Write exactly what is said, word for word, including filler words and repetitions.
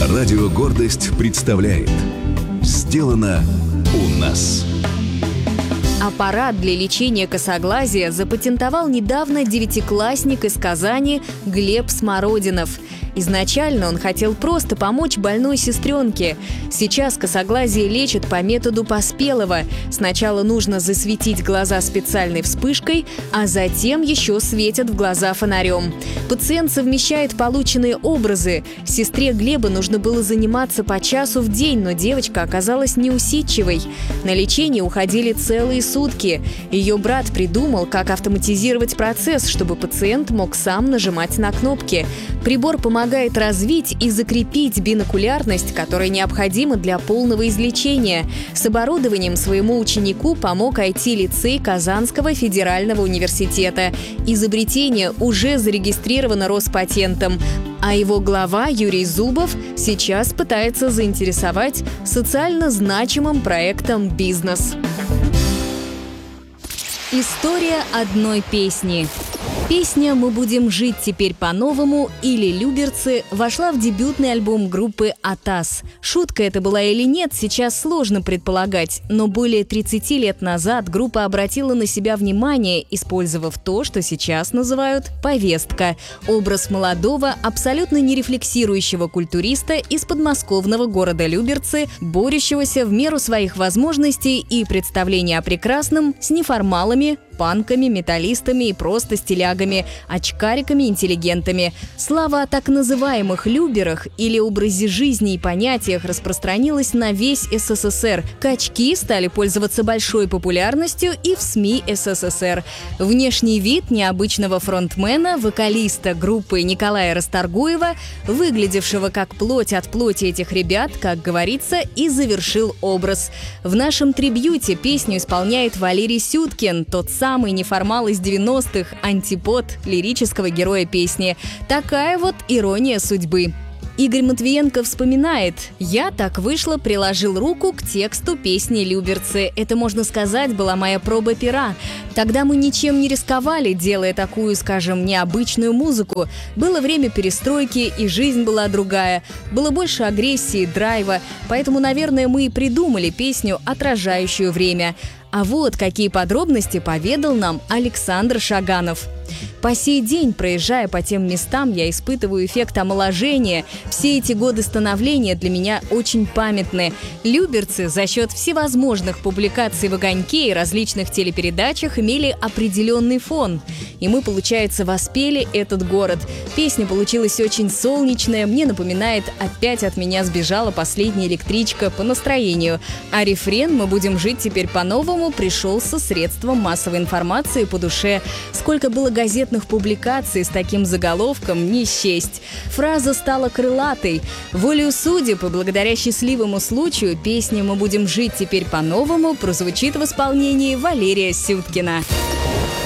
Радио «Гордость» представляет «Сделано у нас». Аппарат для лечения косоглазия запатентовал недавно девятиклассник из Казани Глеб Смородинов. Изначально он хотел просто помочь больной сестренке. Сейчас косоглазие лечат по методу Поспелова. Сначала нужно засветить глаза специальной вспышкой, а затем еще светят в глаза фонарем. Пациент совмещает полученные образы. Сестре Глеба нужно было заниматься по часу в день, но девочка оказалась неусидчивой. На лечение уходили целые сутки. Ее брат придумал, как автоматизировать процесс, чтобы пациент мог сам нажимать на кнопки. Прибор помогает развить и закрепить бинокулярность, которая необходима для полного излечения. С оборудованием своему ученику помог ай ти-лицей Казанского федерального университета. Изобретение уже зарегистрировано Роспатентом, а его глава Юрий Зубов сейчас пытается заинтересовать социально значимым проектом бизнес. История одной песни. Песня «Мы будем жить теперь по-новому» или «Люберцы» вошла в дебютный альбом группы «Атас». Шутка это была или нет, сейчас сложно предполагать, но более тридцати лет назад группа обратила на себя внимание, использовав то, что сейчас называют «повестка» – образ молодого, абсолютно не рефлексирующего культуриста из подмосковного города Люберцы, борющегося в меру своих возможностей и представления о прекрасном с неформалами, панками, металлистами и просто стилягами, очкариками-интеллигентами. Слава о так называемых «люберах» или образе жизни и понятиях распространилась на весь эс эс эс эр. Качки стали пользоваться большой популярностью и в СМИ эс эс эс эр. Внешний вид необычного фронтмена, вокалиста группы Николая Расторгуева, выглядевшего как плоть от плоти этих ребят, как говорится, и завершил образ. В нашем трибьюте песню исполняет Валерий Сюткин, тот самый неформал из девяностых, антипод лирического героя песни. Такая вот ирония судьбы. Игорь Матвиенко вспоминает: «Я так вышло, приложил руку к тексту песни «Люберцы». Это, можно сказать, была моя проба пера. Тогда мы ничем не рисковали, делая такую, скажем, необычную музыку. Было время перестройки, и жизнь была другая. Было больше агрессии, драйва. Поэтому, наверное, мы и придумали песню, отражающую время». А вот какие подробности поведал нам Александр Шаганов. По сей день, проезжая по тем местам, я испытываю эффект омоложения. Все эти годы становления для меня очень памятны. Люберцы за счет всевозможных публикаций в «Огоньке» и различных телепередачах имели определенный фон. И мы, получается, воспели этот город. Песня получилась очень солнечная, мне напоминает «Опять от меня сбежала последняя электричка» по настроению. А рефрен «Мы будем жить теперь по-новому» пришелся средством массовой информации по душе. Сколько было газетных публикаций с таким заголовком не счесть. Фраза стала крылатой. Волею судеб и благодаря счастливому случаю песня «Мы будем жить теперь по-новому» прозвучит в исполнении Валерия Сюткина.